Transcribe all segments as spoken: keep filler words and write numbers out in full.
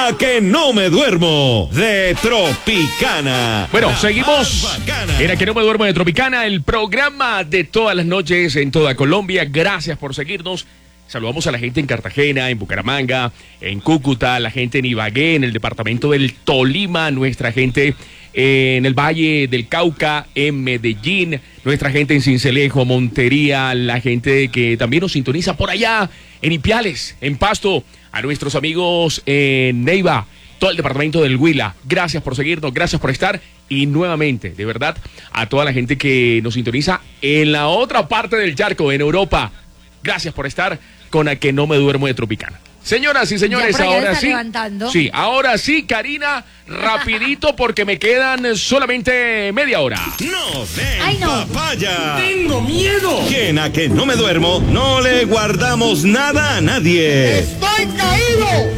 A que no me duermo de Tropicana. Bueno, seguimos en A que no me duermo de Tropicana, el programa de todas las noches en toda Colombia. Gracias por seguirnos. Saludamos a la gente en Cartagena, en Bucaramanga, en Cúcuta, la gente en Ibagué, en el departamento del Tolima, nuestra gente en el Valle del Cauca, en Medellín, nuestra gente en Sincelejo, Montería, la gente que también nos sintoniza por allá, en Ipiales, en Pasto, a nuestros amigos en Neiva, todo el departamento del Huila. Gracias por seguirnos, gracias por estar y nuevamente, de verdad, a toda la gente que nos sintoniza en la otra parte del charco, en Europa. Gracias por estar con A que no me duermo de Tropicana. Señoras y señores, ahora sí. Levantando. Sí, ahora sí, Karina, rapidito porque me quedan solamente media hora. No den Ay, no. papaya. Tengo miedo. Que en A que no me duermo no le guardamos nada a nadie. ¡Estoy caído!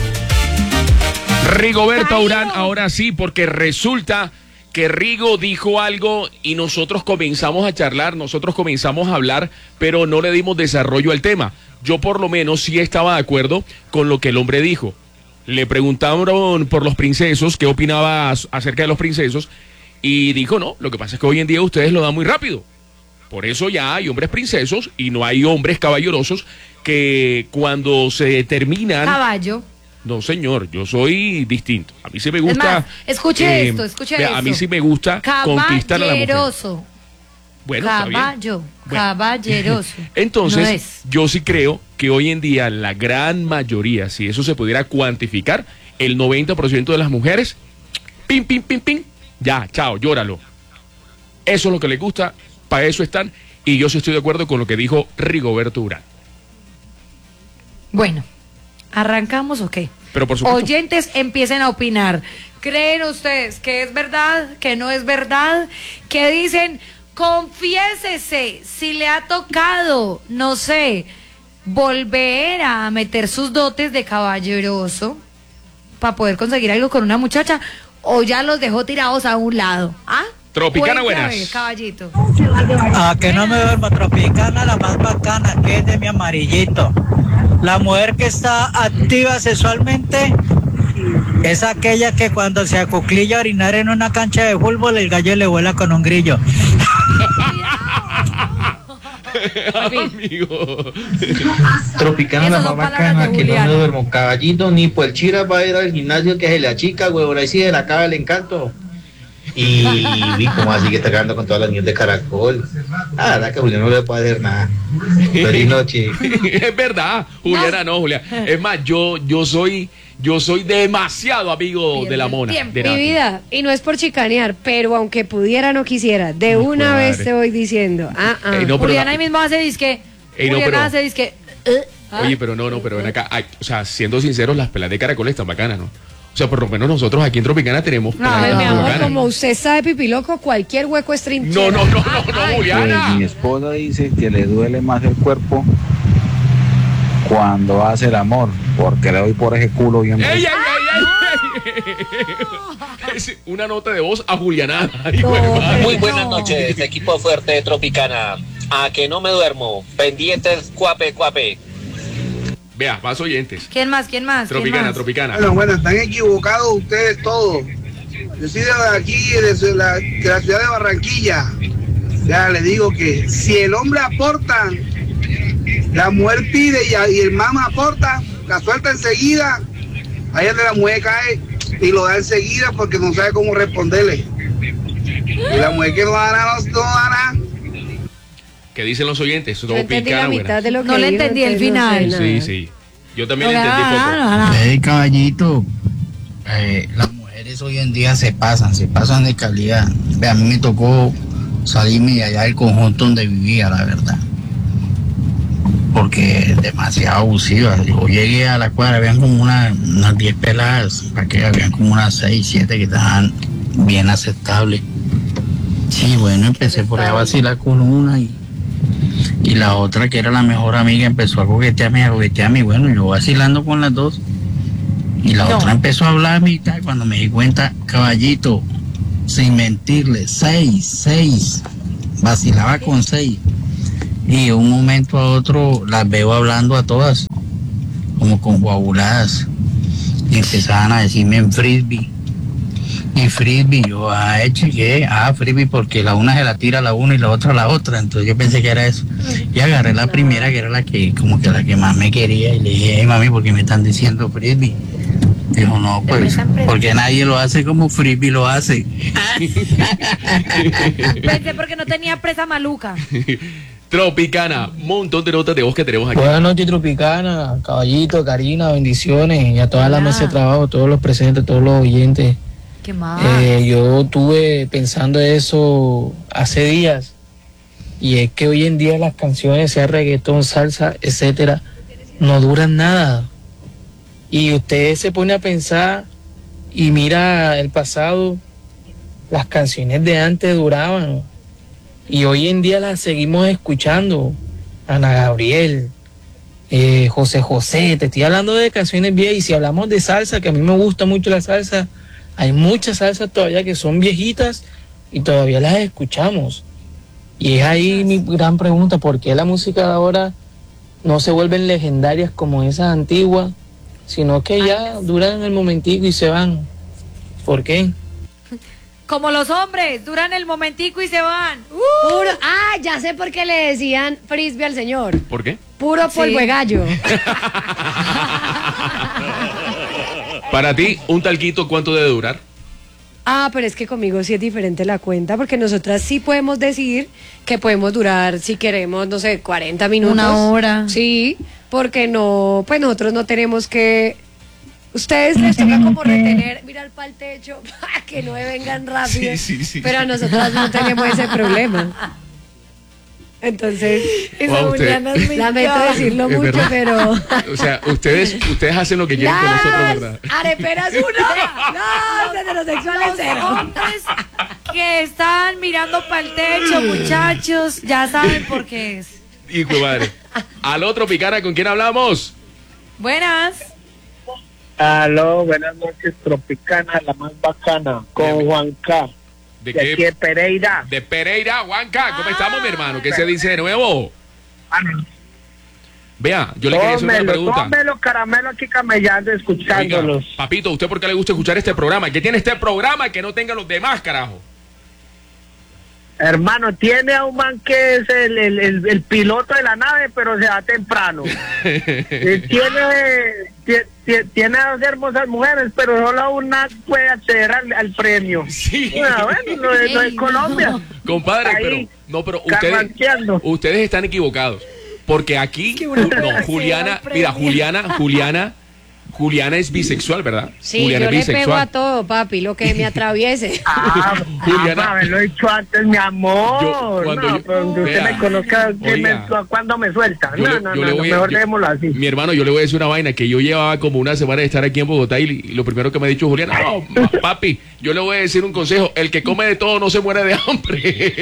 Rigoberto Caído. Urán, ahora sí, porque resulta que Rigo dijo algo y nosotros comenzamos a charlar, nosotros comenzamos a hablar, pero no le dimos desarrollo al tema. Yo por lo menos sí estaba de acuerdo con lo que el hombre dijo. Le preguntaron por los princesos, qué opinaba acerca de los princesos, y dijo, no, lo que pasa es que hoy en día ustedes lo dan muy rápido. Por eso ya hay hombres princesos y no hay hombres caballerosos que cuando se terminan... Caballo. No, señor, yo soy distinto. A mí sí me gusta... Es más, escuche eh, esto, escuche vea, esto. A mí sí me gusta conquistar a la mujer. Caballeroso. Bueno, está bien. Caballo, Bueno. caballeroso. Entonces, No es. yo sí creo que hoy en día la gran mayoría, si eso se pudiera cuantificar, el noventa por ciento de las mujeres, pim, pim, pim, pim, ya, chao, llóralo. Eso es lo que les gusta, para eso están, y yo sí estoy de acuerdo con lo que dijo Rigoberto Urán. Bueno, ¿arrancamos o qué? Pero por supuesto... Oyentes, empiecen a opinar. ¿Creen ustedes que es verdad, que no es verdad? ¿Qué dicen? Confiésese si le ha tocado, no sé, volver a meter sus dotes de caballeroso para poder conseguir algo con una muchacha, o ya los dejó tirados a un lado. ¿Ah? Tropicana, Cuente, a buenas. ver, caballito. A que no me duermo, Tropicana, la más bacana, que es de mi amarillito. La mujer que está activa sexualmente es aquella que cuando se acuclilla a orinar en una cancha de fútbol, el gallo le vuela con un grillo. Amigo. Tropicana, la Esas más son palabras bacana, de que no Julián. me duermo. Caballito, ni por el chira va a ir al gimnasio que se le achica, huevón, ahí sí se le acaba el encanto. Y vi cómo así que está quedando con todas las niñas de caracol. Ah, la verdad que Julián no le puede hacer nada. Feliz noche. Es verdad, Juliana, no, Julián. Es más, yo, yo soy, yo soy demasiado amigo de la mona. Tiempo. de Mi Nati. vida, y no es por chicanear, pero aunque pudiera no quisiera, de Ay, una madre. vez te voy diciendo, ah, ah. Ey, no, pero Juliana la- ahí mismo hace disque. Ey, no, Juliana pero- hace disque. eh, ¿ah? Oye, pero no, no, pero ven acá. Ay, o sea, siendo sinceros, las pelas de caracol están bacanas, ¿no? O sea, por lo menos nosotros aquí en Tropicana tenemos No, pelas Ay, de mi caracol amor, bacanas. como usted sabe, pipiloco, cualquier hueco es trinchera. No, no, no, no, no, Ay, Juliana. Pues mi esposa dice que le duele más el cuerpo cuando hace el amor, porque le doy por ese culo bien. ¡Ey, ey, ey, ey! Es una nota de voz a Juliana. Ay, No, güey, madre. Muy buenas noches, equipo fuerte de Tropicana. A que no me duermo. Pendientes, cuape, cuape. Vea, más oyentes. ¿Quién más? ¿Quién más? ¿Quién Tropicana, más? Tropicana. Bueno, bueno, están equivocados ustedes todos. Yo soy de aquí, de la, de la ciudad de Barranquilla. Ya les digo que si el hombre aporta, la mujer pide y, y el mamá aporta, la suelta enseguida, ahí es donde la mujer cae y lo da enseguida porque no sabe cómo responderle. Y la mujer que no dará, no, no dará. ¿Qué dicen los oyentes? Yo entendí la Tropicana, mitad buenas. de lo que No le dijo, entendí el entonces no sé final. nada. Sí, sí. Yo también No, entendí no, poco. no, no. Hey, caballito, eh, las mujeres hoy en día se pasan, se pasan de calidad. Ve, a mí me tocó salirme de allá del conjunto donde vivía, la verdad. Porque es demasiado abusiva. Yo llegué a la cuadra, habían como una, unas diez peladas, para que habían como unas seis, siete que estaban bien aceptables. Sí, bueno, empecé por ahí a vacilar con una y, y la otra, que era la mejor amiga, empezó a coquetearme, a coquetearme, y bueno, yo vacilando con las dos. Y la No. otra empezó a hablarme y tal, cuando me di cuenta, caballito, sin mentirle, seis, seis, vacilaba con seis. Y de un momento a otro las veo hablando a todas, como confabuladas. y empezaban a decirme en frisbee. Y frisbee, yo, ah, chequé, ah, frisbee, porque la una se la tira a la una y la otra a la otra, entonces yo pensé que era eso. Y agarré la primera, que era la que, como que la que más me quería, y le dije, hey, mami, ¿por qué me están diciendo frisbee? Dijo, no, pues, porque nadie lo hace como frisbee lo hace. Pensé porque no tenía presa maluca. Tropicana, un montón de notas de voz que tenemos aquí. Buenas noches, Tropicana, caballito, Karina, bendiciones, y a toda la mesa de trabajo, todos los presentes, todos los oyentes. ¿Qué más? Eh, yo estuve pensando eso hace días, y es que hoy en día las canciones, sea reggaetón, salsa, etcétera, no duran nada. Y usted se pone a pensar y mira el pasado, las canciones de antes duraban. Y hoy en día las seguimos escuchando. Ana Gabriel, eh, José José, te estoy hablando de canciones viejas. Y si hablamos de salsa, que a mí me gusta mucho la salsa, hay muchas salsas todavía que son viejitas y todavía las escuchamos. Y es ahí mi gran pregunta, ¿por qué la música de ahora no se vuelven legendarias como esas antiguas, sino que ya duran el momentico y se van? ¿Por qué? Como los hombres, duran el momentico y se van. Uh. Puro, ah, ya sé por qué le decían frisbee al señor. ¿Por qué? Puro polvo Sí. de gallo. Para ti, un talquito, ¿cuánto debe durar? Ah, pero es que conmigo sí es diferente la cuenta, porque nosotras sí podemos decir que podemos durar, si queremos, no sé, cuarenta minutos. Una hora. Sí, porque no, pues nosotros no tenemos que... Ustedes les toca como retener, mirar para el techo, para que no vengan rápido. Sí, sí, sí, pero sí. nosotras no tenemos ese problema. Entonces, Wow, usted- lamento decirlo Es mucho, verdad. pero... O sea, ustedes, ustedes hacen lo que quieren con nosotros, ¿verdad? Areperas uno, no, de heterosexuales Los cero. hombres que están mirando para el techo, muchachos, ya saben por qué es. Hijo de madre. Aló, Tropicana, ¿con quién hablamos? Buenas. Aló, buenas noches, Tropicana, la más bacana, con Juan K. ¿De De aquí de Pereira. De Pereira, Huanca. ¿Cómo estamos, mi hermano? ¿Qué se dice de nuevo? Vea, yo le quería hacer una Tómelo, pregunta. tómelo, caramelo aquí camellando, escuchándolos. Oiga, papito, ¿usted por qué le gusta escuchar este programa? ¿Qué tiene este programa que no tenga los demás, carajo? Hermano, tiene a un man que es el, el, el, el piloto de la nave, pero se va temprano. Eh, tiene, tie- tie- tiene a dos hermosas mujeres, pero solo una puede acceder al, al premio. Sí. Ah, bueno, no, es- no es Colombia. Compadre, Ahí, pero no, pero ustedes, carranqueando. ustedes están equivocados. Porque aquí, no, Juliana, mira, Juliana, Juliana, Juliana es bisexual, ¿verdad? Sí, Juliana yo es le pego a bisexual. todo, papi, lo que me atraviese. Ah, Juliana. ah, haberlo dicho antes, mi amor. Yo- cuando no, yo- pero donde usted vea, me conozca, que oiga. me, ¿cuándo me suelta? Yo No, le- no, yo no, le no, voy a- mejor yo- démoslo así. Mi hermano, yo le voy a decir una vaina que yo llevaba como una semana de estar aquí en Bogotá y, y lo primero que me ha dicho Juliana, no, ma- papi, yo le voy a decir un consejo, el que come de todo no se muere de hambre.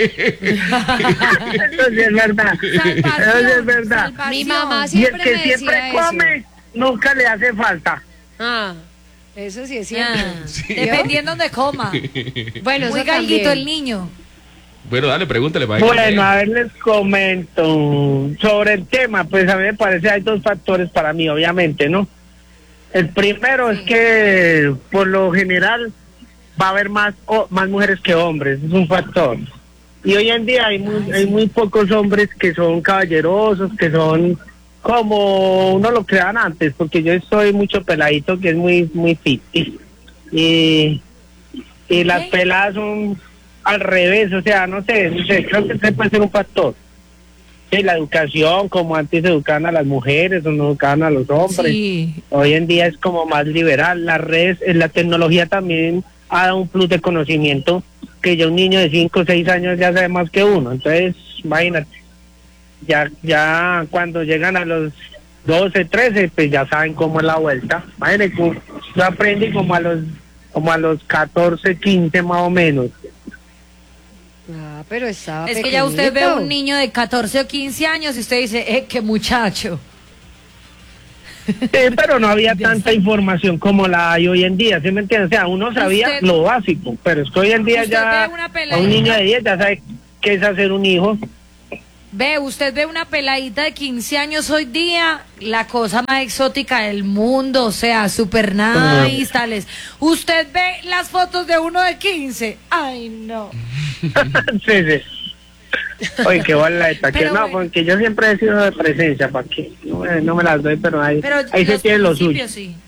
Eso sí es verdad. Eso sí es verdad. Mi mamá Y el siempre que me siempre decía come, nunca le hace falta. Ah, eso sí es cierto. Ah, Sí. dependiendo de coma. Bueno, Muy eso galguito también. el niño. Bueno, dale, pregúntale para Bueno, a ver, les comento sobre el tema. Pues a mí me parece hay dos factores para mí, obviamente, ¿no? El primero es que por lo general va a haber más o- más mujeres que hombres, es un factor. Y hoy en día hay muy, hay muy pocos hombres que son caballerosos, que son como uno lo crean antes, porque yo soy mucho peladito que es muy muy fit. Y, y las peladas son al revés, o sea, no sé, no sé, creo que ese puede ser un factor. Sí, la educación, como antes educaban a las mujeres o no educaban a los hombres. Sí. Hoy en día es como más liberal. Las redes, eh, la tecnología también ha dado un plus de conocimiento que ya un niño de cinco o seis años ya sabe más que uno. Entonces, imagínate, ya ya cuando llegan a los doce, trece, pues ya saben cómo es la vuelta. Imagínate, como- yo aprendí como a los como a los catorce, quince más o menos. Ah, pero estaba Es que ya usted ve pequeñito. un niño de catorce o quince años y usted dice, eh, qué muchacho. Sí, pero no había tanta información como la hay hoy en día, ¿sí me entiendes? O sea, uno sabía Usted- lo básico, pero es que hoy en día Usted ya ve una a un peladita. niño de diez ya sabe qué es hacer un hijo. Ve, usted ve una peladita de quince años hoy día, la cosa más exótica del mundo, o sea, super nice, tales. Usted ve las fotos de uno de quince, ay no. Sí, sí. Oye, qué bola de taque. Pero No, bueno. porque yo siempre he sido de presencia, ¿para qué? No, me- no me las doy, pero ahí, Pero ahí se los tiene lo suyo. principios, sí.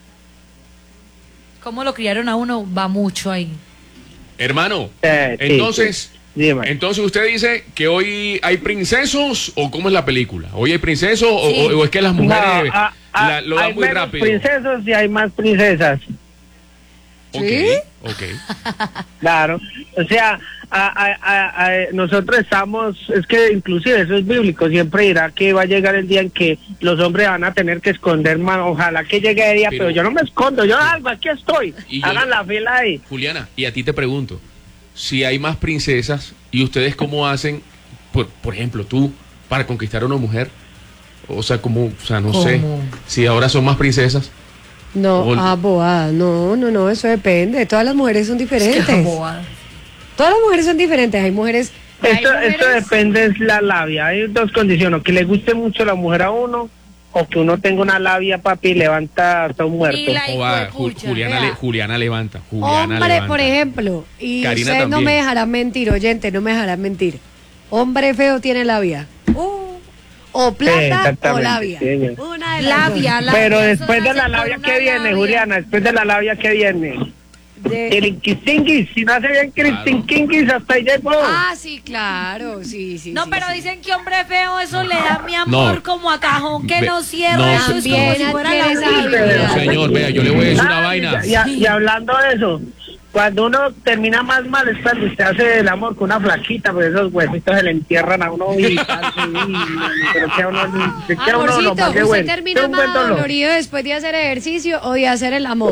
Cómo lo criaron a uno, va mucho ahí. Hermano, Eh, sí, entonces, sí. Dime. entonces usted dice que hoy hay princesos o cómo es la película. ¿Hoy hay princesos o- Sí. o, o es que las mujeres No, ah, ah, la- lo dan hay muy menos rápido? princesos y hay más princesas. Ok, ok. Claro, o sea, a, a- a- a- nosotros estamos, es que inclusive eso es bíblico, siempre dirá que va a llegar el día en que los hombres van a tener que esconder más, ojalá que llegue el día, Pero- pero, yo no me escondo, yo algo, aquí estoy, Y yo- hagan la fila ahí. Juliana, y a ti te pregunto, si hay más princesas y ustedes cómo hacen, por, por ejemplo, tú, para conquistar a una mujer, o sea, como, o sea, no sé, ¿Cómo? si ahora son más princesas. No, Ol- ah, bobada, no, no, no, eso depende. Todas las mujeres son diferentes. Qué bobada. Todas las mujeres son diferentes. Hay mujeres. hay Esto, esto mujeres- depende es la labia, hay dos condiciones, o que le guste mucho la mujer a uno, o que uno tenga una labia, papi, y levanta hasta un muerto. Y la O va, Ju- hijuepucha. Juliana, Vea. le- Juliana levanta, Juliana Hombre, levanta. por ejemplo, y Karina ustedes no también. me dejarán mentir, oyente, no me dejarán mentir. Hombre feo tiene labia. Uh, o Sí, plata o exactamente, labia. sí, señor. Una de las Labia, dos. labia. Pero eso después de nace la por labia una que viene, labia. Juliana, después de la labia que viene, De- el inquistinguis, si no hace bien Cristinquinguis, hasta ahí llegó. Ah, sí, claro, sí, sí. No, sí, pero sí. dicen que hombre feo, eso le da mi amor No. como a cajón que Ve- no cierra. no, eso es como También si fuera la adquiere esa Biblia. habilidad. Señor, vea, yo le voy a decir una Ah, vaina. Y, y- y hablando de eso, cuando uno termina más mal es cuando usted hace el amor con una flaquita, pues esos huesitos se le entierran a uno y tal, y- pero que a uno, que a uno lo Amorcito, más de ¿usted bueno. termina Es un más buen dolor. dolorido después de hacer ejercicio o de hacer el amor?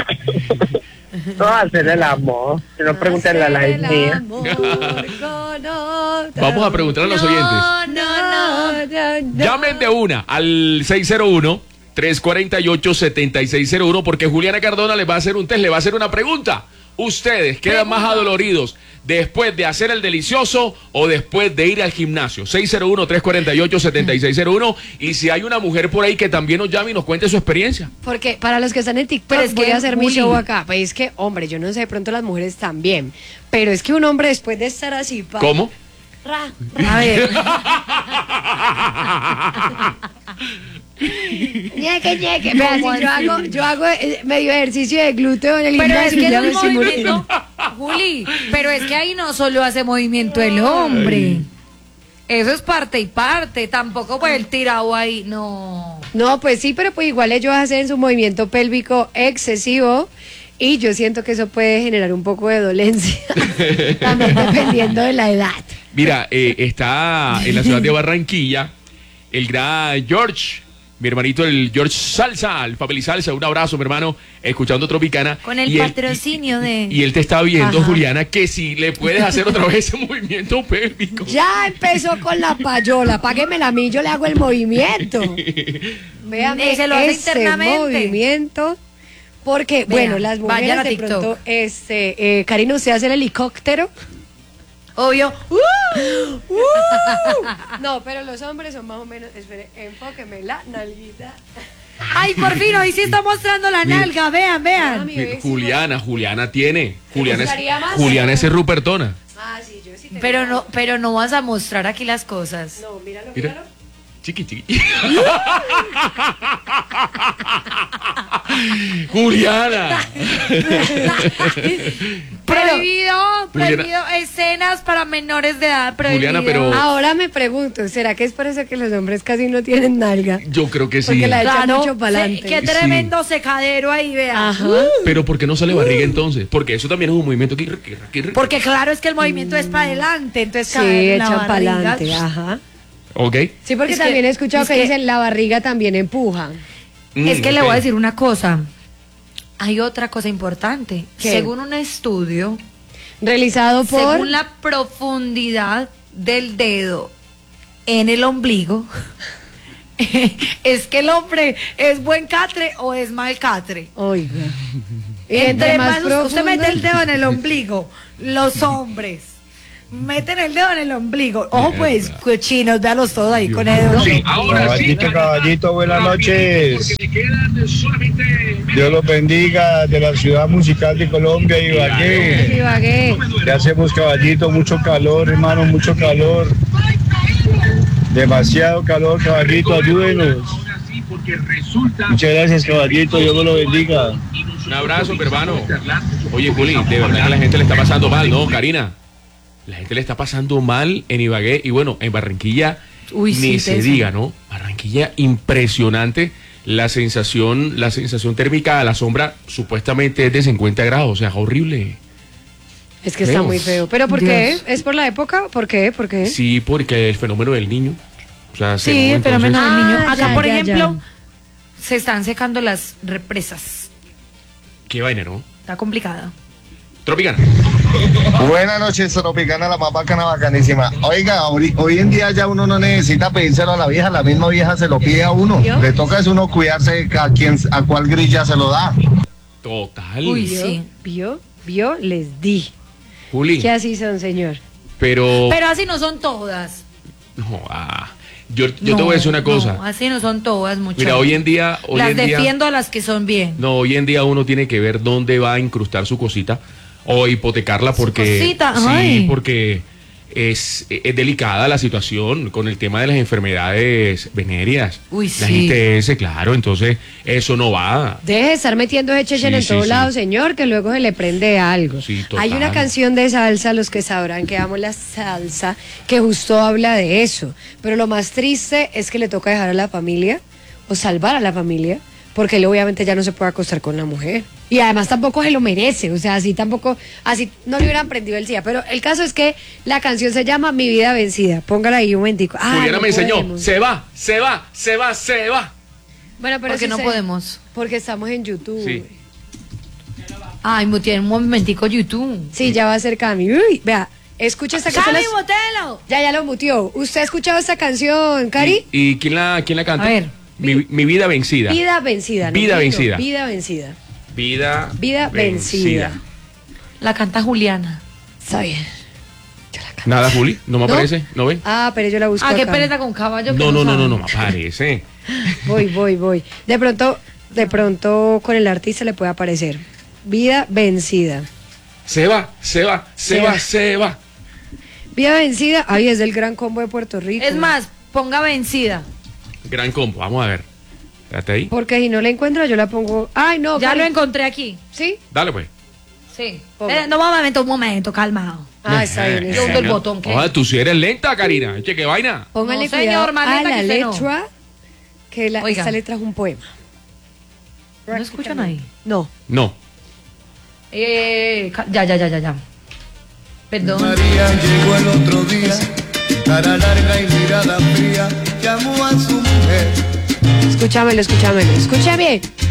No hacer el amor, si no pregúntenle a la Hacer el mía. amor con otra. Vamos a preguntar a los oyentes. No, no, no. no, no. Llamen de una al seis cero uno, tres cuatro ocho, siete seis cero uno porque Juliana Cardona les va a hacer un test, le va a hacer una pregunta. ¿Ustedes quedan más adoloridos después de hacer el delicioso o después de ir al gimnasio? seis cero uno, tres cuatro ocho, siete seis cero uno y si hay una mujer por ahí que también nos llame y nos cuente su experiencia. Porque para los que están en TikTok, Pero es voy que, a hacer mi Juli. show acá. Pues es que, hombre, yo no sé, de pronto las mujeres también. Pero es que un hombre después de estar así, pa, ¿Cómo? ra, A ver. ñeque, ñeque. Vea, si ¿Cómo yo así? hago, yo hago eh, medio ejercicio de glúteo en el Pero es gimnasio y que ya el me estoy movimiento, muriendo. Juli, pero es que ahí no solo hace movimiento el hombre. Eso es parte y parte. Tampoco pues el tirado ahí, no. No, pues sí, pero pues igual ellos hacen su movimiento pélvico excesivo y yo siento que eso puede generar un poco de dolencia, también dependiendo de la edad. Mira, eh, está en la ciudad de Barranquilla el gran George, mi hermanito el George Salsa, el Papel y Salsa, un abrazo mi hermano, escuchando Tropicana. Con el Y él- patrocinio de... Y él te está viendo, Ajá. Juliana, que si le puedes hacer otra vez ese movimiento pélvico. Ya empezó con la payola, páguemela a mí, yo le hago el movimiento. Véame Eh, se lo hace ese internamente. movimiento. Porque, Vean, bueno, las vayan mujeres a de TikTok. pronto, este, eh, Karina, ¿usted hace el helicóptero? Obvio. No, pero los hombres son más o menos, espere, enfóqueme la nalguita. Ay, por fin, hoy sí está mostrando la Mira. nalga. Vean, vean. Mami, Mira, ve, sí, Juliana, Juliana tiene. Juliana es, gustaría más? Juliana es Rupertona. Ah, sí, yo sí tengo. Pero no, pero no vas a mostrar aquí las cosas. No, míralo, Mira. míralo. Chiqui, chiqui. Juliana. Prohibido, Juliana. prohibido escenas para menores de edad. Prohibido. Juliana, pero- Ahora me pregunto, ¿será que es por eso que los hombres casi no tienen nalga? Yo creo que sí. Porque la echan Claro, mucho para sí, adelante. qué tremendo secadero ahí, vean. Ajá. Pero ¿por qué no sale barriga entonces? Porque eso también es un movimiento que... que- que- Porque claro, es que el movimiento es para adelante, entonces Sí, cae en la echan para barriga. adelante, ajá. Ok. Sí, porque Es que- también he escuchado es que, que- dicen la barriga también empuja. Es Mm, que le ok. voy a decir una cosa. Hay otra cosa importante. ¿Qué? Según un estudio, Realizado por... según la profundidad del dedo en el ombligo, es que el hombre es buen catre o es mal catre. Oiga. Y Entre entre más más usted- usted profundo- mete el dedo en el ombligo, los hombres meten el dedo en el ombligo. Ojo pues, cochinos, véalos todos ahí con el dedo. Sí, caballito, caballito, buenas noches. Dios los bendiga, de la ciudad musical de Colombia, Ibagué. Ibagué. ¿Qué hacemos, caballito? Mucho calor, hermano, mucho calor. Demasiado calor, caballito, ayúdenos. Muchas gracias, caballito, Dios me lo bendiga. Un abrazo, mi hermano. Oye, Juli, de verdad que la gente le está pasando mal, ¿no, Karina? La gente le está pasando mal en Ibagué y bueno, en Barranquilla Uy, ni sí, se teso. diga, ¿no? Barranquilla, impresionante. La sensación, la sensación térmica a la sombra supuestamente es de cincuenta grados, o sea, horrible. Es que está Feo. muy feo. ¿Pero por Dios. qué? ¿Es por la época? ¿Por qué? ¿Por qué? Sí, porque el fenómeno del niño. O sea, Sí, según el fenómeno entonces- del niño. Ah, Acá, ya, por ya, ejemplo, ya. se están secando las represas. Qué vaina, ¿no? Está complicada. Tropicana. Buenas noches, Tropicana, la más bacana, bacanísima. Oiga, hoy, hoy en día ya uno no necesita pedírselo a la vieja, la misma vieja se lo pide a uno. ¿Yo? Le toca es uno cuidarse a quien, a cuál grilla se lo da. Total. Uy, ¿Vio? sí. ¿Vio? ¿Vio? Les di. Juli, ¿Qué así son, señor? pero... Pero así no son todas. No, ah, yo yo No, te voy a decir una cosa. no, así no son todas, muchachos. Mira, hoy en día... Hoy Las en día, defiendo a las que son bien. No, hoy en día uno tiene que ver dónde va a incrustar su cosita o hipotecarla porque... cosita, sí, ay. porque es, es delicada la situación con el tema de las enfermedades venéreas. Uy, La sí. I T S, claro, entonces eso no va. Deje de estar metiendo ese chechen Sí, en sí, todos sí. lados, señor, que luego se le prende algo. Sí, total. Hay una canción de salsa, los que sabrán que amo la salsa, que justo habla de eso. Pero lo más triste es que le toca dejar a la familia o salvar a la familia, porque él obviamente ya no se puede acostar con la mujer. Y además tampoco se lo merece, o sea, así tampoco, así no le hubieran prendido el día. Pero el caso es que la canción se llama Mi Vida Vencida. Póngala ahí un momentico. Ah, Juliana no me enseñó, podemos. se va, se va, se va, se va. Bueno, pero Porque sí no se- podemos. Porque estamos en YouTube. Sí. Ay, mu- tiene un momentico YouTube. Sí, ya va a ser Cami. Uy, vea, escucha esta canción. ¡Cami, botelo! Ya, ya lo muteó. ¿Usted ha escuchado esta canción, Cari? ¿Y, y quién la quién la canta? A ver. Mi, mi vida vencida. Vida vencida. ¿no? Vida Vida vencida. Vida vencida. Vida, Vida vencida. La canta Juliana. Está bien. Nada, Juli, no me ¿No? aparece, ¿no ven? Ah, pero yo la busco Ah, qué acá. pereza con caballo. que No, no, no, sabe. no, no me aparece. Voy, voy, voy. De pronto, de pronto con el artista le puede aparecer. Vida vencida. Se va, se va, se, Se va, va. se va. Vida vencida. Ay, es del Gran Combo de Puerto Rico. Es más, ponga vencida. Gran combo, vamos a ver. Espérate ahí. Porque si no la encuentro, yo la pongo. Ay, no. Ya Cari. lo encontré aquí. ¿Sí? Dale pues. Sí. Ponga. Eh, no, un momento, un momento, calmado. Ah, está bien. Eh, está Yo uso el bien. botón, ¿qué? Ojalá, tú si eres lenta, Karina. Che, qué vaina. Póngale No, señor, cuidado más a lenta la que usted no. letra, que la, Oiga. esta letra es un poema. ¿No escuchan ahí? No. No. Eh, ca- ya, ya, ya, ya, ya. Perdón. María llegó el otro día, cara larga y mirada fría, llamó a su mujer. Escúchamelo, escúchamelo. Escúchame.